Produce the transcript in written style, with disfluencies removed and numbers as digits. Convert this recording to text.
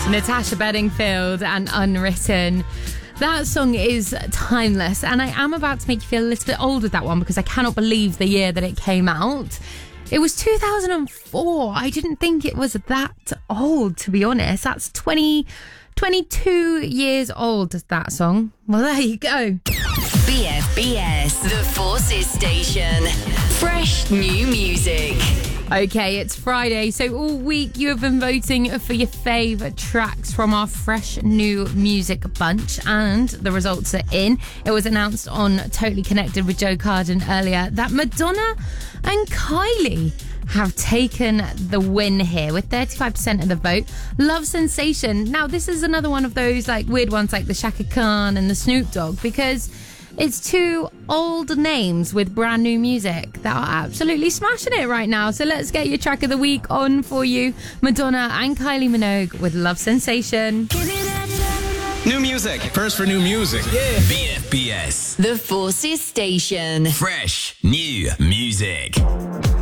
Natasha Bedingfield and Unwritten. That song is timeless, and I am about to make you feel a little bit old with that one because I cannot believe the year that it came out. It was 2004. I didn't think it was that old, to be honest. That's 22 years old, that song. Well, there you go. BFBS, the Forces Station. Fresh new music. Okay, it's Friday, so all week you have been voting for your favourite tracks from our fresh new music bunch, and the results are in. It was announced on Totally Connected with Joe Carden earlier that Madonna and Kylie have taken the win here with 35% of the vote. Love Sensation. Now, this is another one of those like weird ones like the Shaka Khan and the Snoop Dogg, because it's two old names with brand new music that are absolutely smashing it right now. So let's get your track of the week on for you. Madonna and Kylie Minogue with Love Sensation. New music. First for new music. Yeah. BFBS. The Forces Station. Fresh new music.